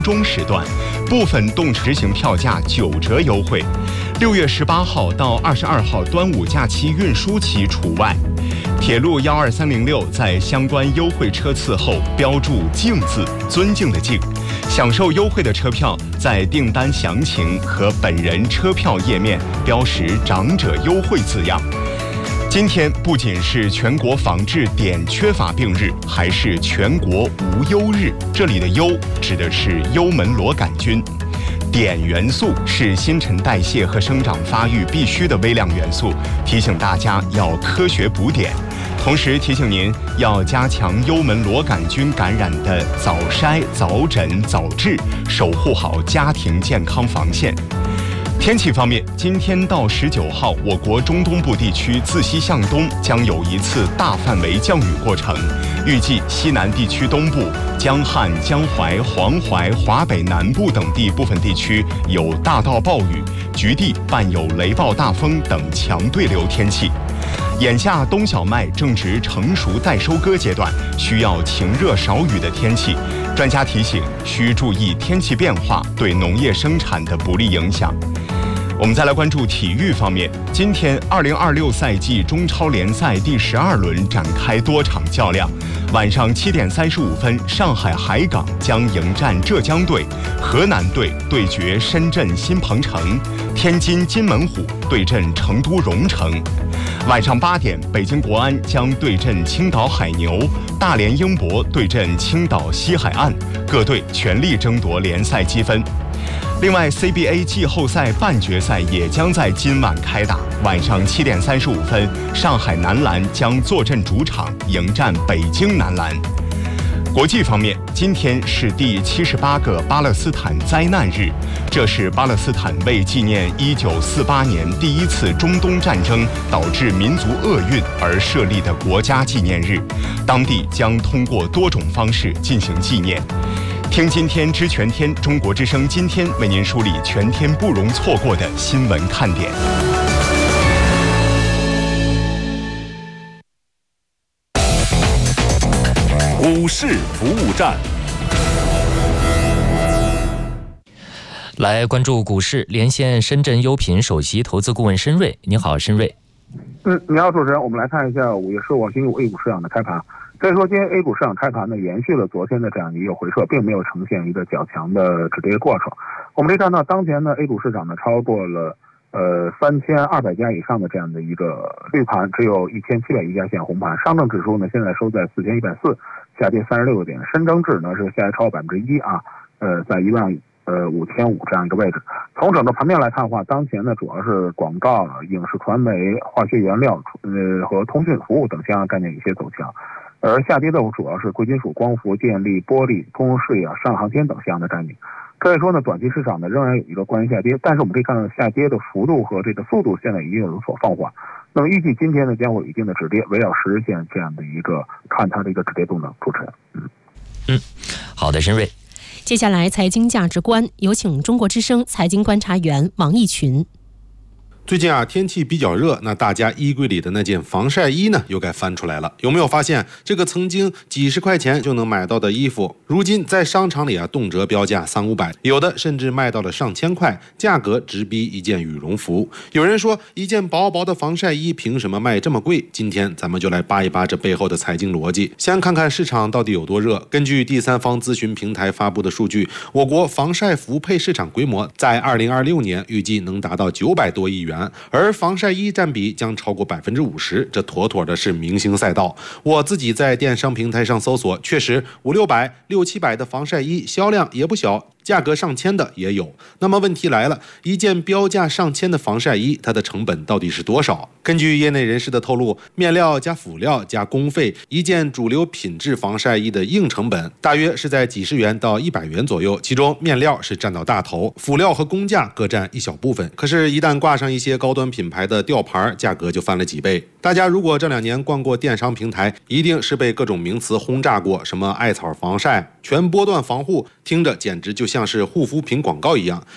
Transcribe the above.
中时段，部分动车执行票价9折优惠。6月18号到22号端午假期运输期除外。铁路12306在相关优惠车次后标注“敬”字，尊敬的敬。享受优惠的车票在订单详情和本人车票页面标识“长者优惠”字样。今天不仅是全国防治碘缺乏病日，还是全国无忧日。这里的忧指的是幽门螺杆菌。碘元素是新陈代谢和生长发育必须的微量元素，提醒大家要科学补碘。同时提醒您要加强幽门螺杆菌感染的早筛、早诊、早治，守护好家庭健康防线。天气方面，今天到19号，我国中东部地区自西向东将有一次大范围降雨过程，预计西南地区东部、江汉、江淮、黄淮、华北南部等地部分地区有大到暴雨，局地伴有雷暴大风等强对流天气。眼下冬小麦正值成熟待收割阶段，需要晴热少雨的天气。专家提醒，需注意天气变化对农业生产的不利影响。我们再来关注体育方面，今天2026赛季中超联赛第12轮展开多场较量。晚上7点35分，上海海港将迎战浙江队，河南队对决深圳新鹏城，天津津门虎对阵成都蓉城。晚上8点，北京国安将对阵青岛海牛，大连英博对阵青岛西海岸，各队全力争夺联赛积分。另外 ，CBA 季后赛半决赛也将在今晚开打。晚上7点35分，上海男篮将坐镇主场迎战北京男篮。国际方面，今天是第78个巴勒斯坦灾难日，这是巴勒斯坦为纪念1948年第一次中东战争导致民族厄运而设立的国家纪念日，当地将通过多种方式进行纪念。听今天知全天，中国之声今天为您梳理全天不容错过的新闻看点。 股市服务站， 来关注股市，连线深圳优品首席投资顾问申瑞。你好，申瑞。 你好，主持人。我们来看一下5月15号星期五 A 股市场的开盘。所以说，今天 A 股市场开盘呢，延续了昨天的这样一个回撤，并没有呈现一个较强的止跌过程。我们可以看到，当前呢 A 股市场呢超过了3200家以上的这样的一个绿盘，只有1701家现红盘。上证指数呢现在收在4140，下跌36个点。深证指呢是下跌超过1%啊，在15005这样一个位置。从整个盘面来看的话，当前呢主要是广告、影视传媒、化学原料和通讯服务等相关概念有些走强。而下跌的主要是贵金属、光伏、电力、玻璃、公用事业、上航天等项的占比。可以说呢，短期市场呢仍然有一个关于下跌，但是我们可以看到下跌的幅度和这个速度现在已经有所放缓。那么预计今天呢将会有一定的止跌，围绕10日线这样的一个看它的一个止跌动能。主持人， 好的，申瑞。 接下来财经价值观，有请中国之声财经观察员王毅群。 最近天气比较热，那大家衣柜里的那件防晒衣呢又该翻出来了。有没有发现这个曾经几十块钱就能买到的衣服，如今在商场里动辄标价300-500，有的甚至卖到了上千块，价格直逼一件羽绒服。有人说，一件薄薄的防晒衣凭什么卖这么贵？今天咱们就来扒一扒这背后的财经逻辑，先看看市场到底有多热。根据第三方咨询平台发布的数据，我国防晒服配市场规模在2026年预计能达到900多亿元，而防晒衣占比将超过50%，这妥妥的是明星赛道。我自己在电商平台上搜索，确实500-600、600-700的防晒衣销量也不小，价格上千的也有。那么问题来了，一件标价上千的防晒衣，它的成本到底是多少？根据业内人士的透露，面料加辅料加工费，一件主流品质防晒衣的硬成本大约是在几十元到100元左右，其中面料是占到大头，辅料和工价各占一小部分。可是，一旦挂上一些高端品牌的吊牌，价格就翻了几倍。大家如果这2年逛过电商平台，一定是被各种名词轰炸过，什么艾草防晒、全波段防护，听着简直就像是护肤品广告一样。